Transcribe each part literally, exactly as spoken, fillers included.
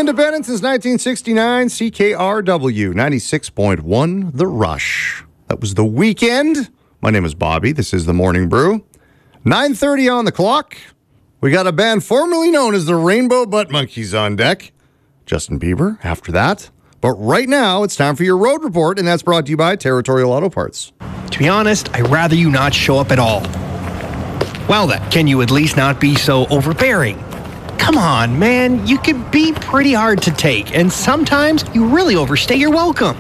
independent since nineteen sixty-nine, C K R W ninety-six point one, The Rush. That was The Weekend. My name is Bobby. This is The Morning Brew. nine thirty on the clock. We got a band formerly known as the Rainbow Butt Monkeys on deck. Justin Bieber after that. But right now, it's time for your road report, and that's brought to you by Territorial Auto Parts. To be honest, I'd rather you not show up at all. Well then, can you at least not be so overbearing? Come on, man, you can be pretty hard to take, and sometimes you really overstay your welcome.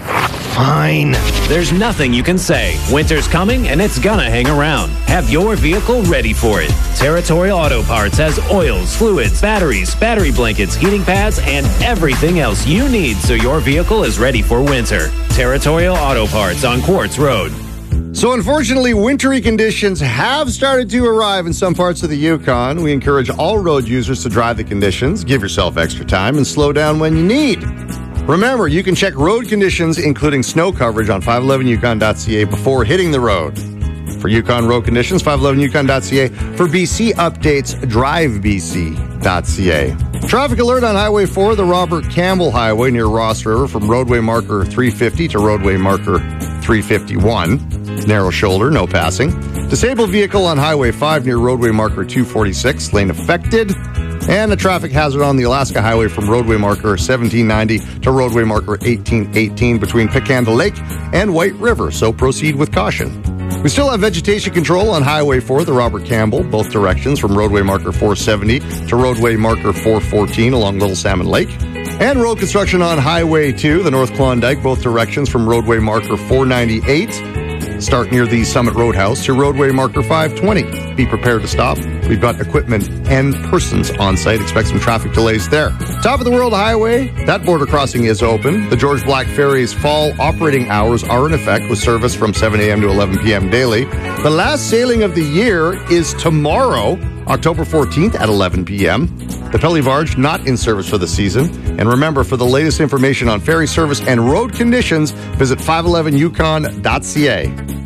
Fine. There's nothing you can say. Winter's coming and it's gonna hang around. Have your vehicle ready for it. Territorial Auto Parts has oils, fluids, batteries, battery blankets, heating pads, and everything else you need so your vehicle is ready for winter. Territorial Auto Parts on Quartz Road. So unfortunately, wintry conditions have started to arrive in some parts of the Yukon. We encourage all road users to drive the conditions, give yourself extra time, and slow down when you need. Remember, you can check road conditions, including snow coverage, on five eleven yukon dot c a before hitting the road. For Yukon road conditions, five eleven yukon dot c a. For B C updates, drive b c dot c a. Traffic alert on Highway four, the Robert Campbell Highway near Ross River, from roadway marker three fifty to roadway marker three fifty-one. Narrow shoulder, no passing. Disabled vehicle on Highway five near roadway marker two forty-six, lane affected. And a traffic hazard on the Alaska Highway from roadway marker seventeen ninety to roadway marker eighteen eighteen between Pickanda Lake and White River, so proceed with caution. We still have vegetation control on Highway four, the Robert Campbell, both directions from roadway marker four seventy to roadway marker four fourteen along Little Salmon Lake. And road construction on Highway two, the North Klondike, both directions from roadway marker four ninety-eight. Start near the Summit Roadhouse to roadway marker five twenty. Be prepared to stop. We've got equipment and persons on site. Expect some traffic delays there. Top of the World Highway, that border crossing is open. The George Black Ferry's fall operating hours are in effect with service from seven a.m. to eleven p.m. daily. The last sailing of the year is tomorrow, October fourteenth at eleven p.m. The Pelly Barge not in service for the season. And remember, for the latest information on ferry service and road conditions, visit five eleven yukon dot c a.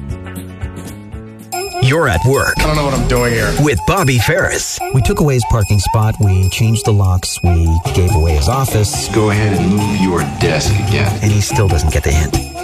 You're at work. I don't know what I'm doing here. With Bobby Ferris. We took away his parking spot. We changed the locks. We gave away his office. Go ahead and move your desk again. And he still doesn't get the hint.